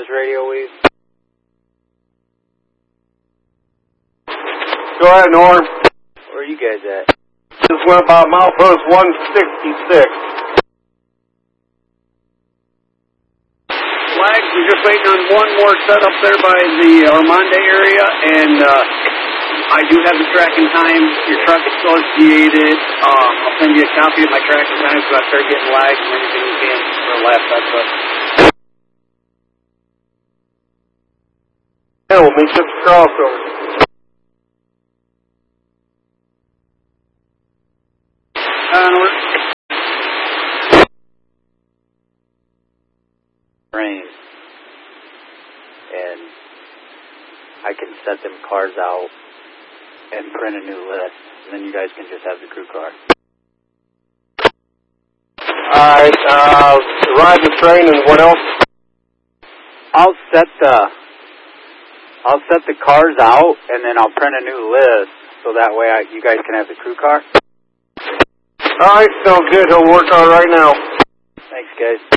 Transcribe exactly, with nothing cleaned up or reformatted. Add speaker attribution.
Speaker 1: this radio weave?
Speaker 2: Go ahead, Norm.
Speaker 1: Where are you guys at?
Speaker 2: Just went about milepost one sixty-six.
Speaker 3: Flags, we're just waiting on one more set up there by the Armanda area, and uh, I do have the tracking time. Your truck is associated. Um, I'll send you a copy of my tracking time so I start getting lags and anything you can for the last episode.
Speaker 2: Yeah, we'll meet you at the crossover.
Speaker 3: Uh,
Speaker 1: Rain. And I can set them cars out and print a new list, and then you guys can just have the crew car.
Speaker 2: Alright, uh, ride the train and what else?
Speaker 1: I'll set the I'll set the cars out, and then I'll print a new list, so that way I, you guys can have the crew car.
Speaker 2: Alright, sounds good. He'll work on it right now.
Speaker 1: Thanks, guys.